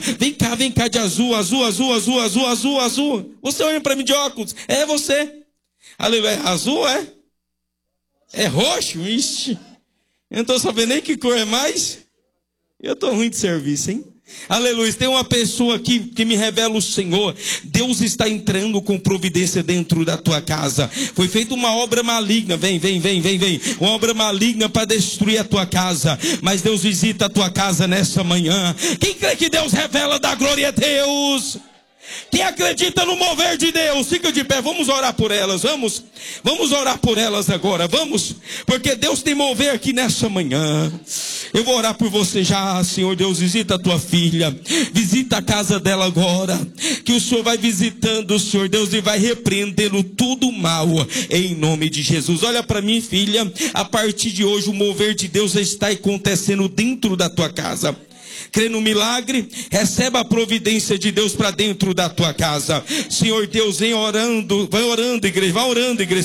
Vem cá de azul, azul, azul, azul, azul, azul, azul. Você olha para mim de óculos. É você. Aleluia. Azul é? É roxo? Ixi. Eu não estou sabendo nem que cor é mais. Eu estou ruim de serviço, hein? Aleluia. Tem uma pessoa aqui que me revela o Senhor. Deus está entrando com providência dentro da tua casa. Foi feita uma obra maligna. Vem. Uma obra maligna para destruir a tua casa. Mas Deus visita a tua casa nessa manhã. Quem crê que Deus revela, dá glória a Deus. Quem acredita no mover de Deus, fica de pé, vamos orar por elas, vamos orar por elas agora, vamos, porque Deus tem mover aqui nessa manhã. Eu vou orar por você já, Senhor Deus, visita a tua filha, visita a casa dela agora, que o Senhor vai visitando, Senhor Deus, e vai repreendendo tudo mal, em nome de Jesus. Olha para mim, filha, a partir de hoje o mover de Deus está acontecendo dentro da tua casa. Crê no milagre, receba a providência de Deus para dentro da tua casa. Senhor Deus, vem orando, vai orando, igreja,